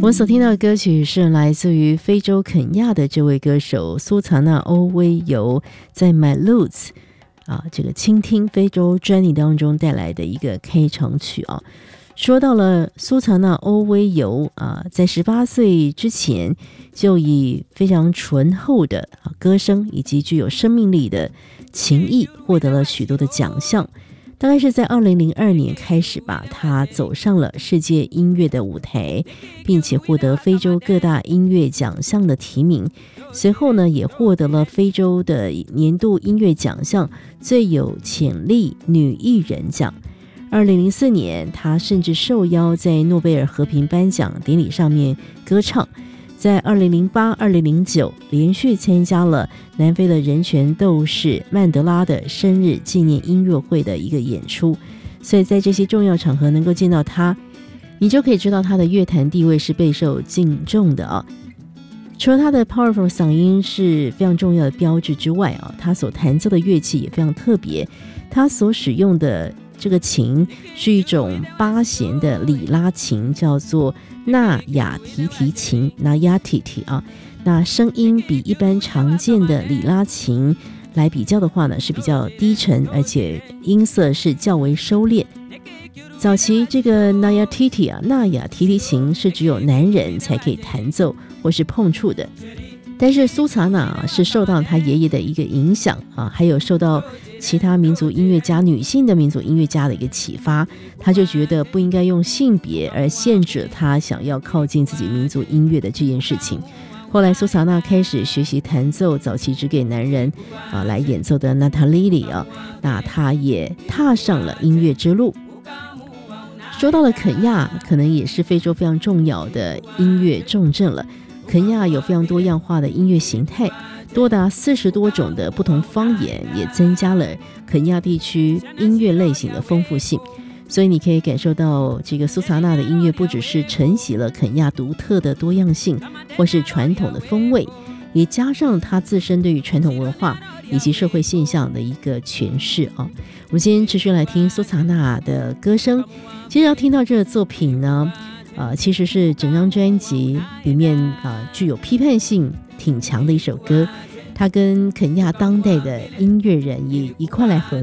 我所听到的歌曲是来自于非洲肯亚的这位歌手苏查纳欧威尤在 My Roots 这个倾听非洲专辑当中带来的一个开场曲啊。说到了苏查纳欧威尤在18岁之前就以非常醇厚的歌声以及具有生命力的情谊获得了许多的奖项。大概是在2002年开始吧，他走上了世界音乐的舞台，并且获得非洲各大音乐奖项的提名。随后呢，也获得了非洲的年度音乐奖项最有潜力女艺人奖。2004年，他甚至受邀在诺贝尔和平颁奖典礼上面歌唱。在2008、2009连续参加了南非的人权斗士曼德拉的生日纪念音乐会的一个演出，所以在这些重要场合能够见到他，你就可以知道他的乐坛地位是备受敬重的啊。除了他的 powerful 嗓音是非常重要的标志之外他所弹奏的乐器也非常特别，他所使用的这个琴是一种8弦的里拉琴，叫做纳雅提提琴，纳雅提提那声音比一般常见的里拉琴来比较的话呢，是比较低沉，而且音色是较为收敛。早期这个纳雅提提琴是只有男人才可以弹奏或是碰触的，但是苏查纳是受到他爷爷的一个影响还有受到其他民族音乐家女性的民族音乐家的一个启发，他就觉得不应该用性别而限制他想要靠近自己民族音乐的这件事情。后来苏查纳开始学习弹奏早期只给男人来演奏的娜塔莉莉那他也踏上了音乐之路。说到了肯亚，可能也是非洲非常重要的音乐重镇了。肯亚有非常多样化的音乐形态，多达40多种的不同方言，也增加了肯亚地区音乐类型的丰富性。所以你可以感受到这个苏查纳的音乐不只是承袭了肯亚独特的多样性或是传统的风味，也加上他自身对于传统文化以及社会现象的一个诠释我们今天持续来听苏查纳的歌声。接着要听到这个作品呢其实是整张专辑里面具有批判性挺强的一首歌，他跟肯亚当代的音乐人也一块来合